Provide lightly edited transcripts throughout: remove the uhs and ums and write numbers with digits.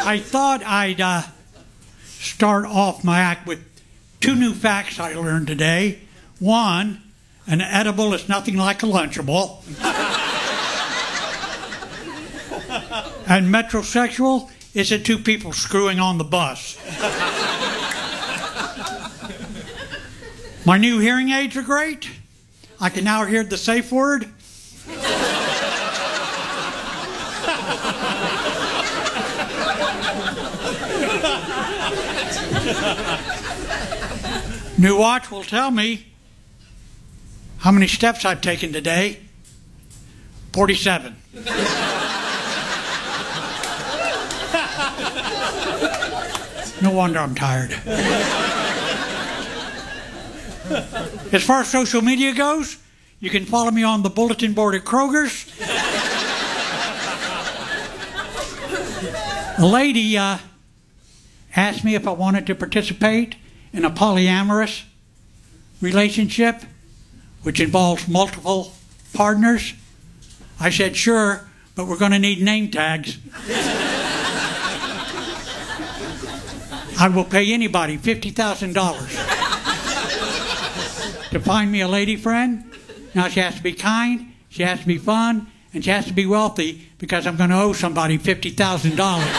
I thought I'd start off my act with two new facts I learned today. One, an edible is nothing like a Lunchable. And metrosexual isn't two people screwing on the bus. My new hearing aids are great. I can now hear the safe word. New watch will tell me how many steps I've taken today. 47. No wonder I'm tired. As far as social media goes, you can follow me on the bulletin board at Kroger's. A lady asked me if I wanted to participate in a polyamorous relationship, which involves multiple partners. I said, sure, but we're going to need name tags. I will pay anybody $50,000 to find me a lady friend. Now she has to be kind, she has to be fun, and she has to be wealthy because I'm going to owe somebody $50,000.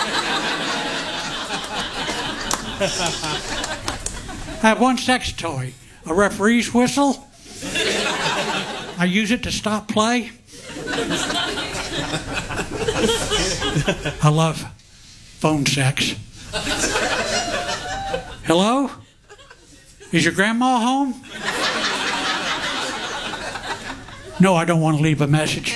I have one sex toy, a referee's whistle. I use it to stop play. I love phone sex. Hello? Is your grandma home? No, I don't want to leave a message.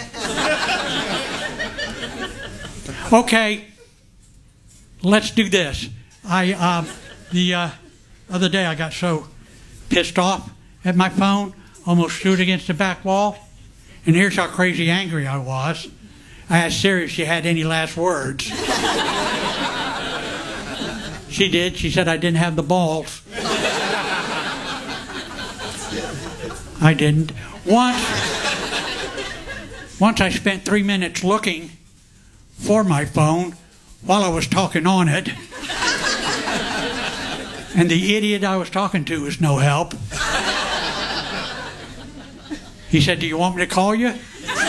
Okay, let's do this. The other day I got so pissed off at my phone, almost threw it against the back wall. And here's how crazy angry I was. I asked Siri if she had any last words. She did. She said I didn't have the balls. I didn't. Once I spent 3 minutes looking for my phone while I was talking on it. And the idiot I was talking to was no help. He said, do you want me to call you?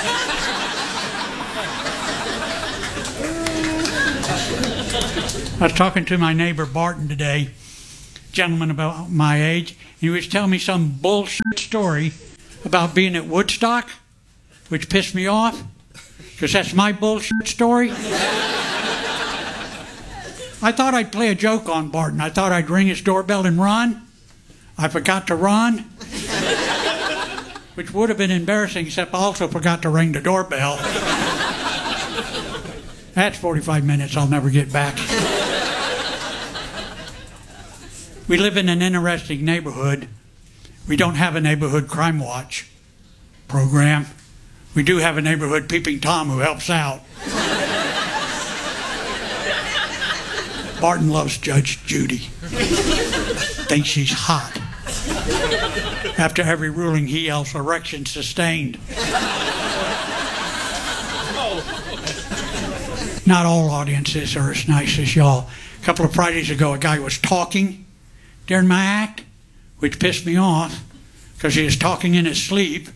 I was talking to my neighbor Barton today, gentleman about my age, and he was telling me some bullshit story about being at Woodstock, which pissed me off, because that's my bullshit story. I thought I'd play a joke on Barton. I thought I'd ring his doorbell and run. I forgot to run, which would have been embarrassing, except I also forgot to ring the doorbell. That's 45 minutes I'll never get back. We live in an interesting neighborhood. We don't have a neighborhood crime watch program. We do have a neighborhood peeping Tom who helps out. Barton loves Judge Judy. Thinks she's hot. After every ruling, he yells, erection sustained. Not all audiences are as nice as y'all. A couple of Fridays ago, a guy was talking during my act, which pissed me off because he was talking in his sleep.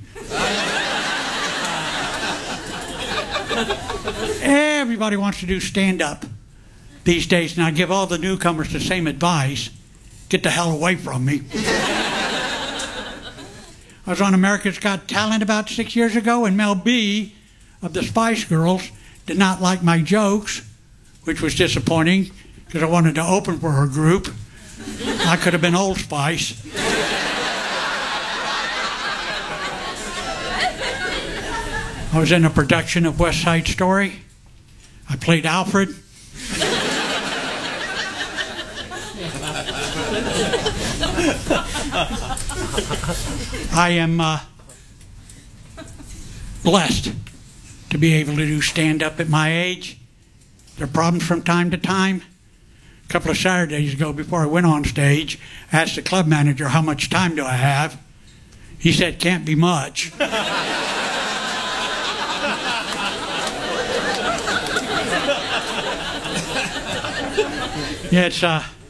Everybody wants to do stand-up these days, and I give all the newcomers the same advice. Get the hell away from me. I was on America's Got Talent about 6 years ago, and Mel B of the Spice Girls did not like my jokes, which was disappointing because I wanted to open for her group. I could have been Old Spice. I was in a production of West Side Story. I played Alfred. I am blessed to be able to do stand-up at my age. There are problems from time to time. A couple of Saturdays ago, before I went on stage, I asked the club manager, how much time do I have? He said, can't be much. Yeah, it's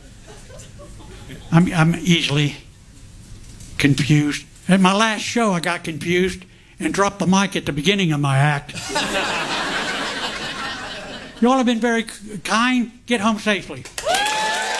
I'm easily confused. At my last show, I got confused and dropped the mic at the beginning of my act. You all have been very kind. Get home safely.